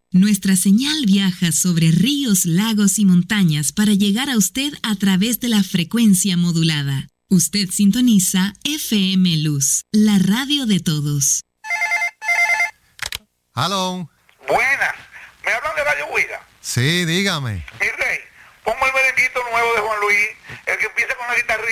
Nuestra señal viaja sobre ríos, lagos y montañas para llegar a usted a través de la frecuencia modulada. Usted sintoniza FM Luz, la radio de todos. Hello. Buenas. ¿Me hablan de Radio Huida? Sí, dígame. Mi rey, pongo el merenguito nuevo de Juan Luis, el que empieza con la guitarra.